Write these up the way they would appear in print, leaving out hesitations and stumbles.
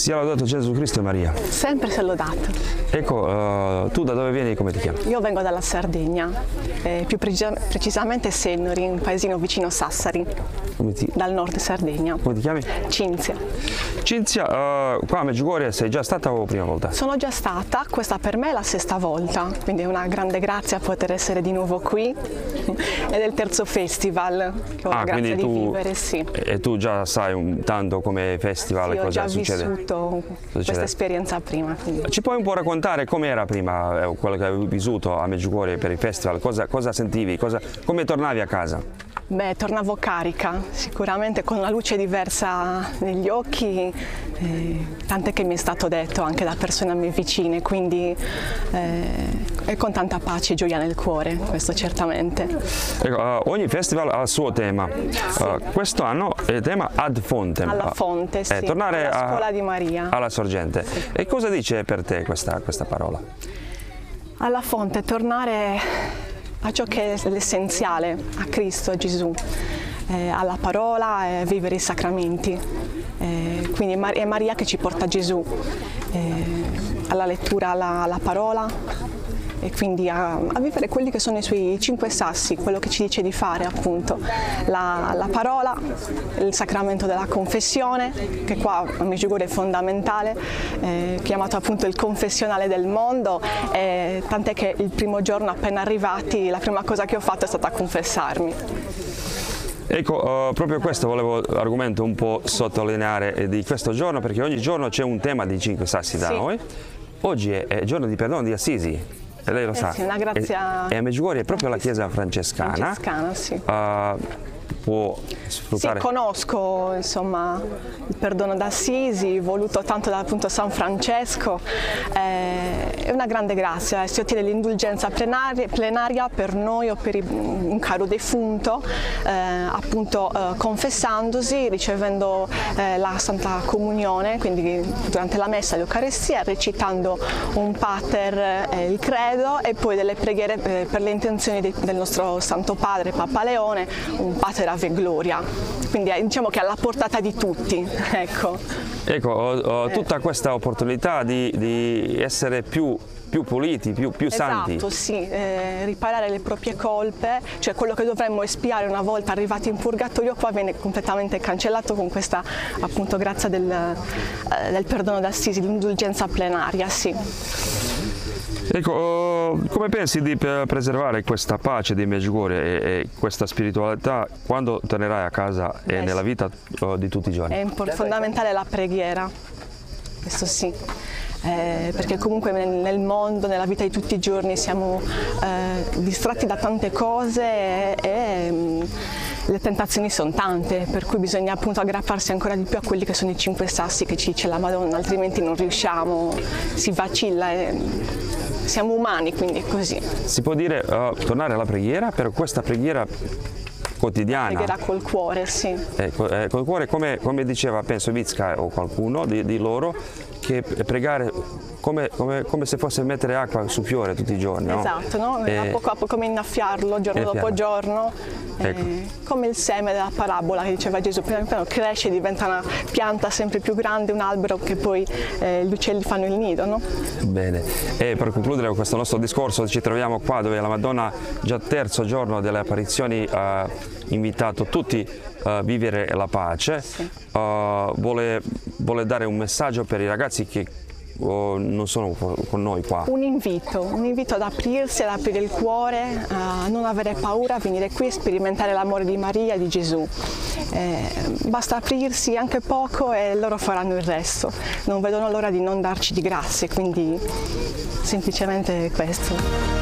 Sia lodato Gesù Cristo e Maria. Sempre sia lodato. Ecco, tu da dove vieni e come ti chiami? Io vengo dalla Sardegna, più precisamente Sennori, un paesino vicino Sassari, dal nord Sardegna. Come ti chiami? Cinzia. Cinzia, qua a Medjugorje sei già stata o prima volta? Sono già stata, questa per me è la 6ª volta, quindi è una grande grazia poter essere di nuovo qui. Ed è il terzo festival che ho la grazia di vivere, sì. E tu già sai tanto come festival e cosa succede? Ho già vissuto questa esperienza prima. Quindi. Ci puoi un po' raccontare com'era prima quello che avevi vissuto a Medjugorje per il festival? Cosa sentivi? Come tornavi a casa? Beh, tornavo carica, sicuramente con una luce diversa negli occhi, tant'è che mi è stato detto anche da persone a me vicine, quindi e con tanta pace e gioia nel cuore, questo certamente. Ecco, ogni festival ha il suo tema. Sì. Questo anno è il tema Ad Fontem. Alla fonte, sì, tornare alla scuola di Maria. Alla sorgente. Sì. E cosa dice per te questa parola? Alla fonte, tornare a ciò che è l'essenziale, a Cristo, a Gesù, alla parola e vivere i sacramenti. Quindi è Maria che ci porta a Gesù, alla lettura, alla parola e quindi a vivere quelli che sono i suoi 5 sassi, quello che ci dice di fare appunto, la parola, il sacramento della confessione, che qua a Medjugorje è fondamentale, chiamato appunto il confessionale del mondo, tant'è che il primo giorno appena arrivati la prima cosa che ho fatto è stata confessarmi. Ecco, proprio questo volevo argomento un po' sottolineare di questo giorno, perché ogni giorno c'è un tema di 5 sassi da noi. Oggi è il giorno di perdono di Assisi. E lei lo sa, sì, una grazia. E a Medjugorje è proprio la chiesa francescana. Sì. Può sfruttare. Sì, conosco insomma il perdono d'Assisi, voluto tanto da appunto San Francesco, è una grande grazia, si ottiene l'indulgenza plenaria per noi o per un caro defunto, appunto confessandosi, ricevendo la Santa Comunione, quindi durante la messa l'Eucarestia, recitando un pater, il credo e poi delle preghiere per le intenzioni del nostro Santo Padre Papa Leone, un pater Ave Gloria, quindi diciamo che è alla portata di tutti, ecco. Ecco, ho tutta questa opportunità di essere più puliti, più santi. Esatto, sì, riparare le proprie colpe, cioè quello che dovremmo espiare una volta arrivati in purgatorio, qua viene completamente cancellato con questa appunto grazia del perdono d'Assisi, l'indulgenza plenaria, sì. Ecco, come pensi di preservare questa pace di Medjugorje e questa spiritualità quando tornerai a casa e nella vita di tutti i giorni? È fondamentale la preghiera, questo sì, perché comunque nel mondo, nella vita di tutti i giorni siamo distratti da tante cose e le tentazioni sono tante, per cui bisogna appunto aggrapparsi ancora di più a quelli che sono i 5 sassi che ci dice la Madonna, altrimenti non riusciamo, si vacilla. Siamo umani, quindi è così. Si può dire tornare alla preghiera, per questa preghiera quotidiana. Preghiera col cuore, sì. Col cuore, come diceva, penso Vicka o qualcuno di loro, che pregare come se fosse mettere acqua su fiore tutti i giorni. No? Esatto, no? A poco a poco come innaffiarlo giorno dopo giorno, ecco. Come il seme della parabola che diceva Gesù, piano piano cresce, diventa una pianta sempre più grande, un albero che poi gli uccelli fanno il nido. No? Bene, e per concludere questo nostro discorso ci troviamo qua dove la Madonna, già terzo giorno delle apparizioni, ha invitato tutti a vivere la pace, sì. Vuole dare un messaggio per i ragazzi che non sono con noi qua. Un invito ad aprirsi, ad aprire il cuore, a non avere paura, a venire qui e sperimentare l'amore di Maria e di Gesù. Basta aprirsi anche poco e loro faranno il resto. Non vedono l'ora di non darci di grazie, quindi semplicemente questo.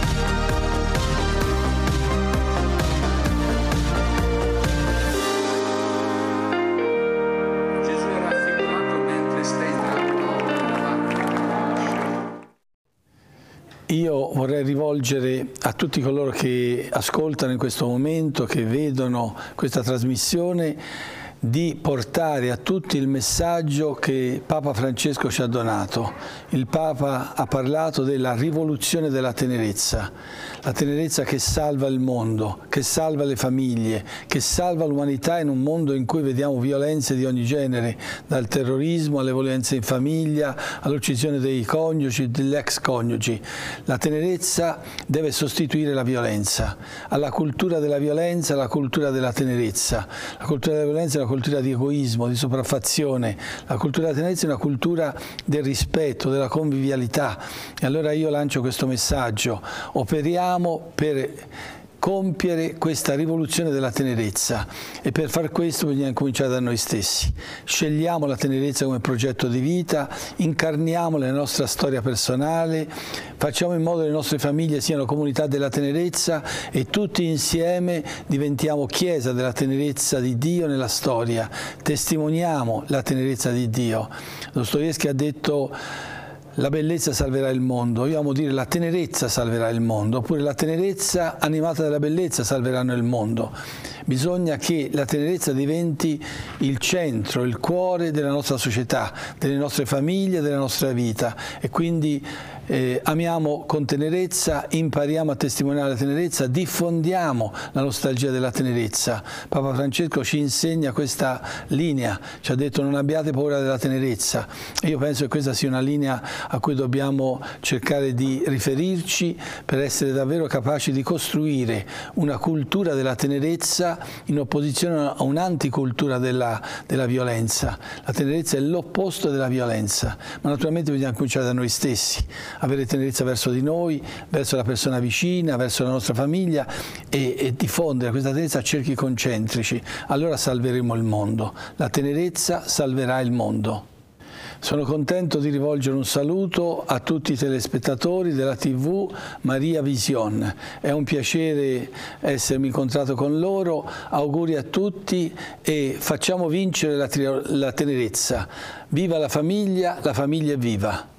Io vorrei rivolgere a tutti coloro che ascoltano in questo momento, che vedono questa trasmissione, di portare a tutti il messaggio che Papa Francesco ci ha donato. Il Papa ha parlato della rivoluzione della tenerezza, la tenerezza che salva il mondo, che salva le famiglie, che salva l'umanità in un mondo in cui vediamo violenze di ogni genere, dal terrorismo alle violenze in famiglia, all'uccisione dei coniugi, degli ex coniugi. La tenerezza deve sostituire la violenza. Alla cultura della violenza, la cultura della tenerezza. La cultura della violenza è una cultura di egoismo, di sopraffazione. La cultura della tenerezza è una cultura del rispetto, della convivialità. E allora io lancio questo messaggio: operiamo per compiere questa rivoluzione della tenerezza, e per far questo bisogna cominciare da noi stessi. Scegliamo la tenerezza come progetto di vita, incarniamola nella nostra storia personale, facciamo in modo che le nostre famiglie siano comunità della tenerezza e tutti insieme diventiamo chiesa della tenerezza di Dio nella storia, testimoniamo la tenerezza di Dio. Dostoevskij ha detto: la bellezza salverà il mondo. Io amo dire la tenerezza salverà il mondo, oppure la tenerezza animata dalla bellezza salveranno il mondo. Bisogna che la tenerezza diventi il centro, il cuore della nostra società, delle nostre famiglie, della nostra vita, e quindi amiamo con tenerezza, impariamo a testimoniare la tenerezza, diffondiamo la nostalgia della tenerezza. Papa Francesco ci insegna questa linea, ci ha detto: non abbiate paura della tenerezza. E io penso che questa sia una linea a cui dobbiamo cercare di riferirci per essere davvero capaci di costruire una cultura della tenerezza in opposizione a un'anticultura della violenza. La tenerezza è l'opposto della violenza, ma naturalmente bisogna cominciare da noi stessi, avere tenerezza verso di noi, verso la persona vicina, verso la nostra famiglia, e diffondere questa tenerezza a cerchi concentrici. Allora salveremo il mondo. La tenerezza salverà il mondo. Sono contento di rivolgere un saluto a tutti i telespettatori della TV Maria Vision. È un piacere essermi incontrato con loro. Auguri a tutti e facciamo vincere la tenerezza. Viva la famiglia è viva!